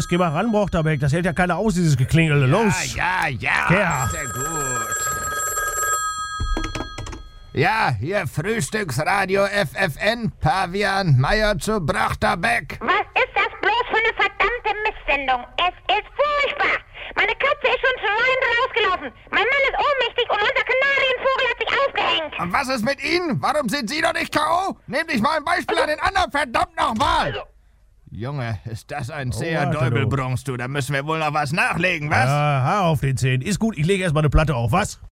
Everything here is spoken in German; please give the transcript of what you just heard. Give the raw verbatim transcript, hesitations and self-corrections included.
geh mal ran, Brochterbeck. Das hält ja keiner aus, dieses Geklingel. Los! Ja, ja, Ja. sehr gut. Ja, hier Frühstücksradio F F N, Pavian, Meier zu Brochterbeck. Was ist das bloß für eine verdammte Mistsendung? Es ist furchtbar. Meine Katze ist schon schreiend rausgelaufen. Mein Mann ist ohnmächtig und unser Kanarienvogel hat sich aufgehängt. Und was ist mit Ihnen? Warum sind Sie doch nicht K O? Nehmt dich mal ein Beispiel an den anderen, verdammt nochmal! Junge, ist das ein zäher warte, Däubelbrunst, du. Da müssen wir wohl noch was nachlegen, was? Ja, Haar auf den Zähnen. Ist gut, ich lege erstmal eine Platte auf, was?